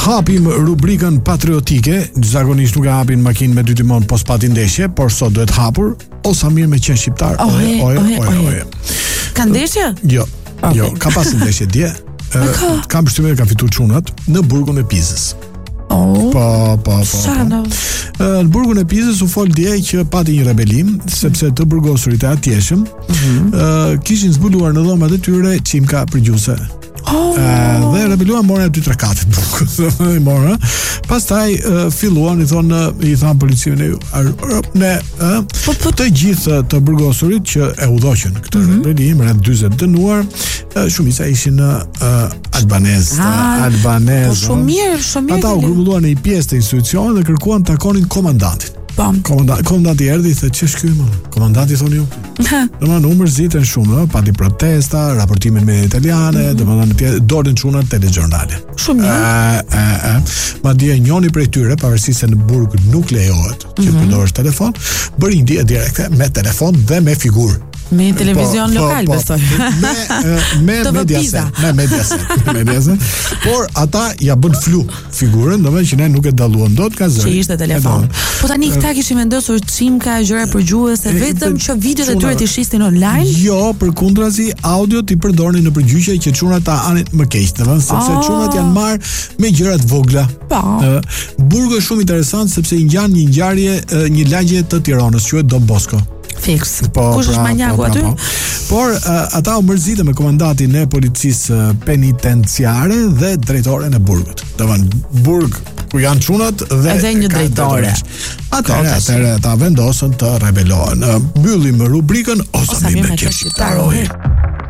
hapim rubrikën patriotike. Zakonisht nuk e hapin makinë me dy timon pos pati ndeshje, por sot duhet hapur Osa mirë me qenë shqiptar. Oje. Ka ndeshje? Jo, ka pas ndeshje dje. Kam përshtypjen ka fituar çunat në burgun e Pizës. Po. Në burgun e Pizës u fol dje që pati një rebelim, sepse të burgosurit e atjeshëm kishin zbuluar në dhomat e tyre çimka përgjuse. Dhe rebeluan, morën 2-3 katet burgut. Pastaj filluan i thanë policive ne të gjithë të burgosurit që e udhëhoqën këtë rebelim, rreth 40 dënuar, shumica ishin albanez. Po shumë mirë. Ata u grumbulluan në një pjesë të institucionit dhe kërkuan të takonin komandantin. Komandanti erdhi dhe ç'është ky më? Komandanti thoni ju. Domethënë u mërzitën shumë, pati protesta, raportime në media italiane, domethënë dolën çunat telejornale. Shumë mirë. Madje njëri prej tyre, pavarësisht se në burg nuk lejohet që të përdorësh telefon, bëri një direkte me telefon dhe me figurë. Me televizion lokal, besoj. Me Mediaset. Por ata ja bën flu figurën, domethënë që ne nuk e dalluam dot ka zëri. Që ishte telefon. Po tani këta kishin vendosur çimka, gjëra përgjuese, vetëm që videot e tyre të shisnin online? Jo, përkundrazi audio ti përdornin në përgjigje që çunat ta hanin më keq, domethënë sepse çunat janë marrë me gjëra të vogla. Burgu është shumë interesant sepse i ngjan një ngjarje, një lagje të Tiranës, quhet Don Bosco. Fiks. Kush është manjaku aty? Por ata u mërzitën me komandantin e policisë penitenciare dhe drejtoren e burgut. Domethënë burg ku janë çunat dhe një drejtore. Atëherë ata vendosën të rebelohen. Mbyllim rubrikën Osa mirë me qenë shqiptar.